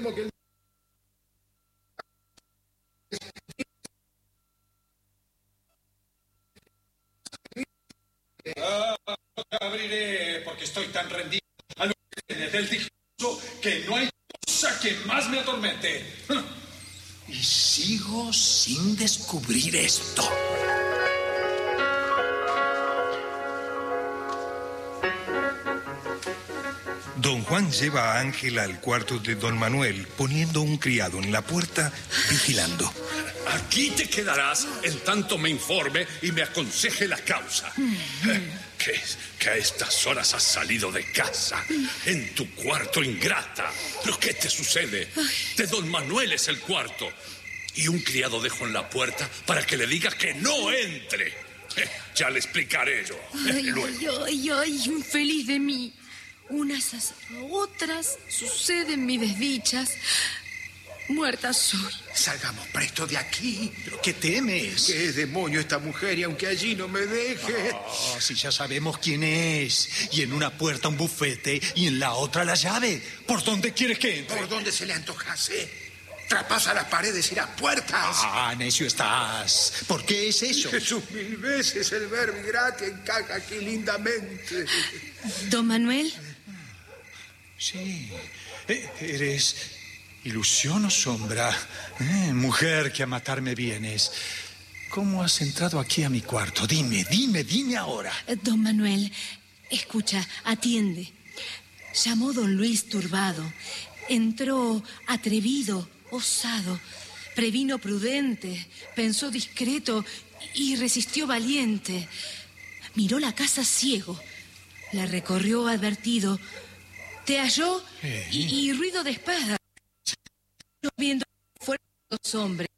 como que... No te abriré porque estoy tan rendido a los órdenes del discurso que no hay cosa que más me atormente. Y sigo sin descubrir esto. Don Juan lleva a Ángela al cuarto de don Manuel, poniendo un criado en la puerta, vigilando. Aquí te quedarás en tanto me informe y me aconseje la causa. Que a estas horas has salido de casa, en tu cuarto, ingrata. ¿Pero qué te sucede? De don Manuel es el cuarto. Y un criado dejo en la puerta para que le diga que no entre. Ya le explicaré yo. Luego. Ay, infeliz de mí. Unas a otras suceden mis desdichas. Muerta soy. Salgamos presto de aquí. ¿Pero qué temes? ¿Qué demonio esta mujer y aunque allí no me deje? Oh, si ya sabemos quién es. Y en una puerta un bufete y en la otra la llave. ¿Por dónde quieres que entre? Por donde se le antojase. Traspasa las paredes y las puertas. Ah, necio estás. ¿Por qué es eso? Jesús, 1000 veces el verbo gratia encaja aquí lindamente. ¿Don Manuel? Sí. ¿Eres ilusión o sombra? Mujer que a matarme vienes. ¿Cómo has entrado aquí a mi cuarto? Dime ahora. Don Manuel, escucha, atiende. Llamó don Luis turbado. Entró atrevido, osado. Previno prudente. Pensó discreto y resistió valiente. Miró la casa ciego. La recorrió advertido. Te halló y ruido de espada. Viendo fuera los hombres.